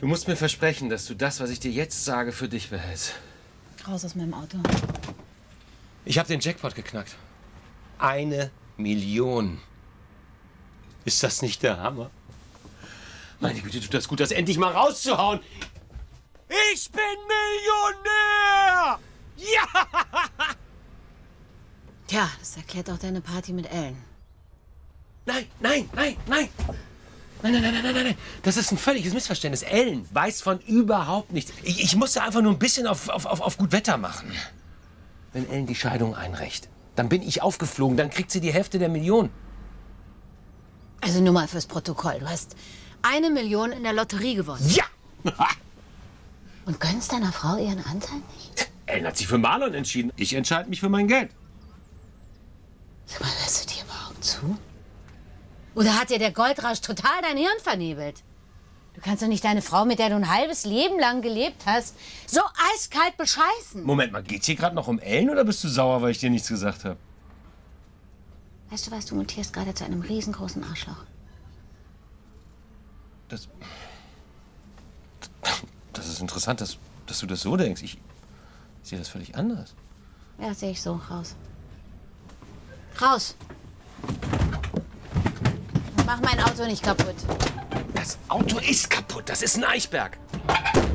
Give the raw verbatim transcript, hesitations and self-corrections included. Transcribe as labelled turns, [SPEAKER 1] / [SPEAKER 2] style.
[SPEAKER 1] Du musst mir versprechen, dass du das, was ich dir jetzt sage, für dich behältst.
[SPEAKER 2] Raus aus meinem Auto.
[SPEAKER 1] Ich habe den Jackpot geknackt. Eine Million. Ist das nicht der Hammer? Meine Güte, tut das gut, das endlich mal rauszuhauen. Ich bin Millionär! Ja!
[SPEAKER 2] Tja, das erklärt auch deine Party mit Ellen.
[SPEAKER 1] Nein, nein, nein, nein. Nein, nein, nein, nein, nein, nein. Das ist ein völliges Missverständnis. Ellen weiß von überhaupt nichts. Ich, ich musste einfach nur ein bisschen auf, auf, auf, auf gut Wetter machen. Wenn Ellen die Scheidung einreicht, dann bin ich aufgeflogen. Dann kriegt sie die Hälfte der Million.
[SPEAKER 2] Also nur mal fürs Protokoll. Du hast eine Million in der Lotterie gewonnen.
[SPEAKER 1] Ja!
[SPEAKER 2] Und gönnst deiner Frau ihren Anteil nicht?
[SPEAKER 1] Ellen hat sich für Marlon entschieden. Ich entscheide mich für mein Geld.
[SPEAKER 2] Sag mal, hörst du dir überhaupt zu? Oder hat dir der Goldrausch total dein Hirn vernebelt? Du kannst doch nicht deine Frau, mit der du ein halbes Leben lang gelebt hast, so eiskalt bescheißen.
[SPEAKER 1] Moment mal, geht's hier gerade noch um Ellen oder bist du sauer, weil ich dir nichts gesagt habe?
[SPEAKER 2] Weißt du was, du mutierst gerade zu einem riesengroßen Arschloch.
[SPEAKER 1] Das... Das ist interessant, dass, dass du das so denkst. Ich, ich sehe das völlig anders.
[SPEAKER 2] Ja, sehe ich so. Raus. Raus! Mach mein Auto nicht kaputt.
[SPEAKER 1] Das Auto ist kaputt. Das ist ein Eichberg.